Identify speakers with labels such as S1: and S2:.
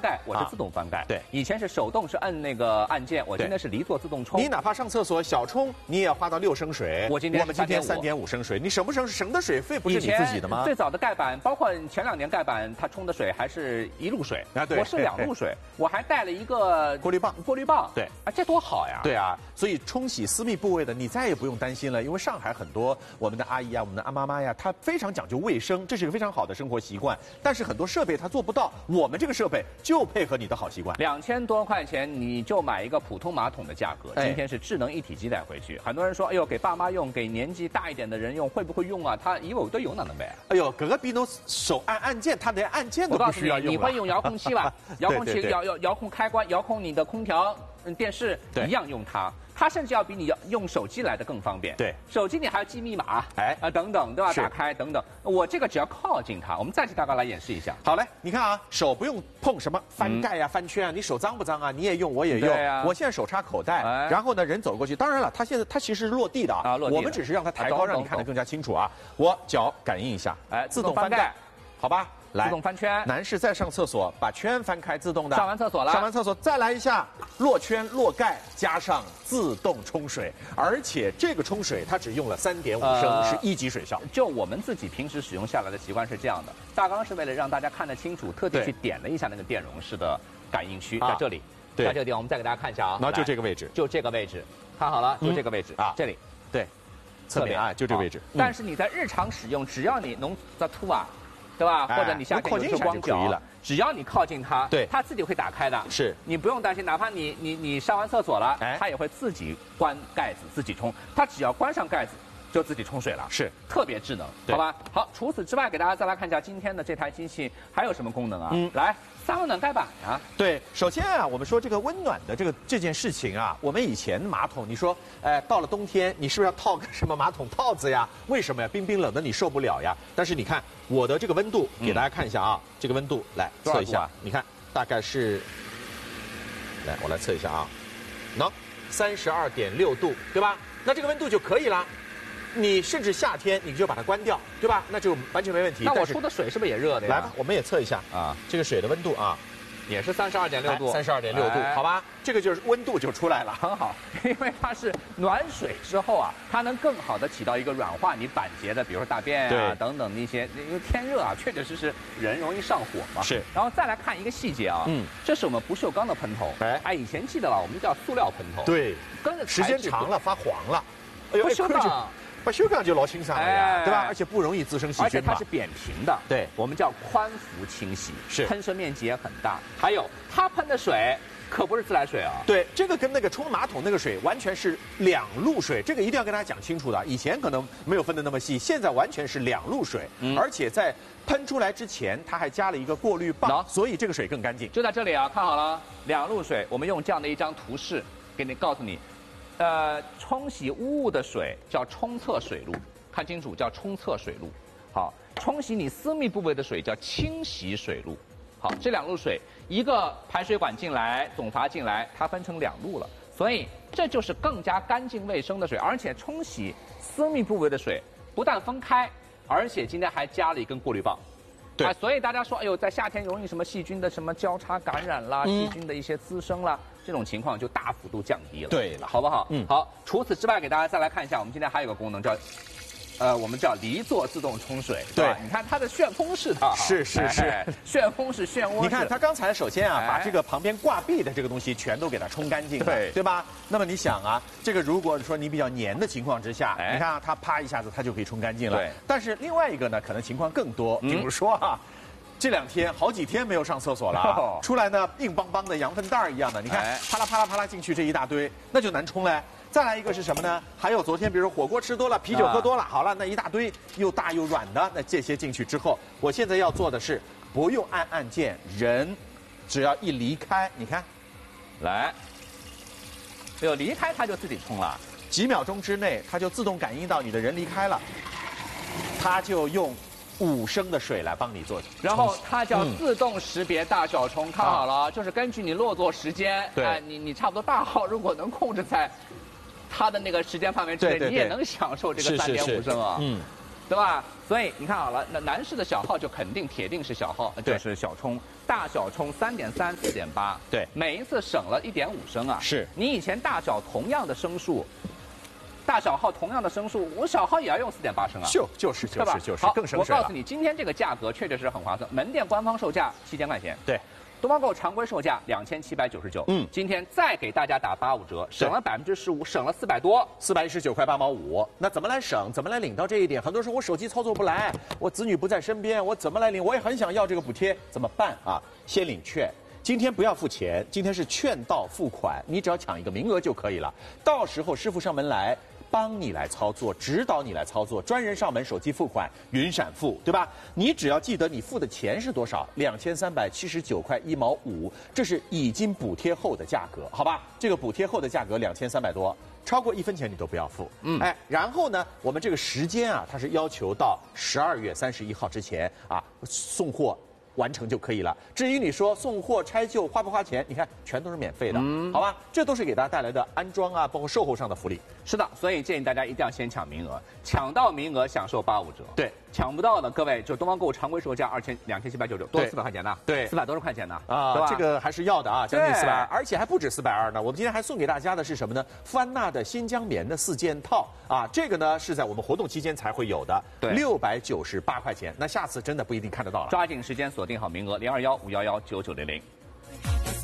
S1: 盖，我是自动翻盖。
S2: 对，
S1: 以前是手动是摁那个按键，我今天是离座自动冲。
S2: 你哪怕上厕所小冲，你也要花到6升水。
S1: 我们今天
S2: 3.5升水，你省不省的水费不是你自己的吗？
S1: 最早的盖板，包括前2年盖板，它冲的水还是1路水啊，对，我是2路水，我还带了一个过滤棒，对啊，这多好呀！
S2: 对啊，所以冲洗私密部位的，你再也不用担心了，因为上海很多我们的阿姨啊，我们的阿妈妈呀，她非常讲究卫生，这是一个非常好的生活习惯。但是很多设备它做不到，我们这个设备就配合你的好习惯。
S1: 2000多块钱你就买一个普通马桶的价格，今天是智能一体机带回去。很多人说，哎呦，给爸妈用，给年纪大一点的人用，会不会用啊？他以为我都有哪能呗？
S2: 哎呦，哥哥比侬手按按键，他连按键都不需要用了。
S1: 你会用遥控器吧？遥控器遥控开关，遥控你的空调、电视一样用它。它甚至要比你用手机来的更方便。
S2: 对，
S1: 手机你还要记密码，等等都要打开等等。我这个只要靠近它，我们再替大家来演示一下。
S2: 好嘞，你看啊，手不用碰什么翻盖啊、翻圈啊，你手脏不脏啊？你也用，我也用。
S1: 对啊，
S2: 我现在手插口袋，然后呢，人走过去。当然了，它其实是落地的啊，我们只是让它抬高，让你看得更加清楚啊。我脚感应一下，自动翻盖，好吧？来，
S1: 自动翻圈。
S2: 男士再上厕所，把圈翻开，自动的。
S1: 上完厕所了，
S2: 上完厕所再来一下落圈落盖，加上自动冲水，而且这个冲水它只用了3.5升，是1级水效。
S1: 就我们自己平时使用下来的习惯是这样的，大纲是为了让大家看得清楚，特地去点了一下那个电容式的感应区，在这里，在这个地方，我们再给大家看一下啊。
S2: 然后就这个位置，
S1: 就这个位置，看好了，就这个位置啊，这里，
S2: 对，侧面啊，就这个位置。
S1: 但是你在日常使用，只要你能在吐啊。对吧？或者你夏天有光脚，只要你靠近它，
S2: 对，
S1: 它自己会打开的。
S2: 是，
S1: 你不用担心，哪怕你上完厕所了，它也会自己关盖子，自己冲。它只要关上盖子，就自己冲水了。
S2: 是，
S1: 特别智能，好吧？好，除此之外，给大家再来看一下今天的这台机器还有什么功能啊？来，3温暖盖板呀。
S2: 对，首先啊，我们说这个温暖的这件事情啊，我们以前马桶，你说，到了冬天，你是不是要套个什么马桶套子呀？为什么呀？冰冰冷的你受不了呀。但是你看我的这个温度，给大家看一下啊，这个温度来测一下，你看大概是，来我来测一下啊，能32.6度，对吧？那这个温度就可以了。你甚至夏天你就把它关掉，对吧？那就完全没问题。
S1: 那我出的水是不是也热的呀？
S2: 来吧，我们也测一下啊，这个水的温度啊。
S1: 也是32.6度
S2: ，32.6度，好吧，这个就是温度就出来了，
S1: 很好，因为它是暖水之后啊，它能更好的起到一个软化你板结的，比如说大便啊等等的一些，因为天热啊，确确实实人容易上火嘛。
S2: 是，
S1: 然后再来看一个细节啊，这是我们不锈钢的喷头，以前记得了，我们叫塑料喷头，
S2: 对，跟着时间长了发黄了，
S1: 哎呦，不锈钢。
S2: 不锈钢就老清爽了呀，对吧？而且不容易滋生细菌，
S1: 而且它是扁平的，
S2: 对，
S1: 我们叫宽幅清洗，
S2: 是
S1: 喷射面积也很大。还有它喷的水可不是自来水啊，
S2: 对，这个跟那个冲马桶那个水完全是2路水，这个一定要跟大家讲清楚的。以前可能没有分得那么细，现在完全是2路水，而且在喷出来之前，它还加了一个过滤棒，所以这个水更干净。
S1: 就在这里啊，看好了，2路水，我们用这样的一张图示给你告诉你，冲洗污物的水叫冲厕水路。看清楚，叫冲厕水路。好，冲洗你私密部位的水叫清洗水路。好，这2路水，一个排水管进来，总阀进来，它分成2路了，所以这就是更加干净卫生的水。而且冲洗私密部位的水不但分开，而且今天还加了一根过滤棒。
S2: 对，
S1: 所以大家说，哎呦，在夏天容易什么细菌的什么交叉感染啦，细菌的一些滋生啦，这种情况就大幅度降低了。
S2: 对了，
S1: 好不好？好。除此之外，给大家再来看一下，我们今天还有个功能叫。我们叫离座自动冲水，对吧？你看它的旋风式的，
S2: 是，
S1: 旋风式漩涡式。
S2: 你看它刚才首先啊，把这个旁边挂壁的这个东西全都给它冲干净了，对吧？那么你想啊，这个如果说你比较黏的情况之下，你看它啪一下子它就可以冲干净了。对。但是另外一个呢，可能情况更多，比如说啊，这2天好几天没有上厕所了，出来呢硬邦邦的羊粪蛋儿一样的，你看啪啦啪啦啪啦进去这一大堆，那就难冲嘞。再来一个是什么呢？还有昨天比如说火锅吃多了，啤酒喝多了，好了，那一大堆又大又软的，那这些进去之后，我现在要做的是不用按按键，人只要一离开，你看，
S1: 来，有离开它就自己冲了，
S2: 几秒钟之内它就自动感应到你的人离开了，它就用5升的水来帮你做，
S1: 然后它叫自动识别大小冲，看好了，就是根据你落座时间，
S2: 对，
S1: 你差不多大号如果能控制在它的那个时间范围之内，你也能享受这个3.5升啊。 对吧？所以你看好了，那男士的小号就肯定铁定是小号，就是小冲，大小冲3.3、4.8，
S2: 对，
S1: 每一次省了1.5升啊。
S2: 是
S1: 你以前大小同样的升数。大小号同样的升数，我小号也要用4.8升啊，
S2: 就是
S1: 好，
S2: 更省水了。
S1: 我告诉你，今天这个价格确实是很划算，门店官方售价7000块钱，
S2: 对，
S1: 东方购常规售价2799，今天再给大家打85折，省了15%，省了400多
S2: ，419块8毛5。那怎么来省？怎么来领到这一点？很多人说我手机操作不来，我子女不在身边，我怎么来领？我也很想要这个补贴，怎么办啊？先领券。今天不要付钱，今天是券到付款，你只要抢一个名额就可以了。到时候师傅上门来帮你来操作，指导你来操作，专人上门手机付款，云闪付，对吧？你只要记得你付的钱是多少，2379块1毛5，这是已经补贴后的价格，好吧？这个补贴后的价格2300多，超过1分钱你都不要付。然后呢，我们这个时间啊，它是要求到12月31号之前啊送货。完成就可以了。至于你说送货拆旧花不花钱，你看全都是免费的，好吧？这都是给大家带来的安装啊，包括售后上的福利。
S1: 是的，所以建议大家一定要先抢名额，抢到名额享受85折。
S2: 对，
S1: 抢不到的各位就东方购常规售价2799，多400块钱呢。
S2: 对
S1: ，400多少块钱呢？
S2: 啊，对吧？这个还是要的啊，将近420，而且还不止420呢。我们今天还送给大家的是什么呢？富安娜的新疆棉的4件套啊，这个呢是在我们活动期间才会有的，对，698块钱。那下次真的不一定看得到了，
S1: 抓紧时间锁定好名额，0215119900。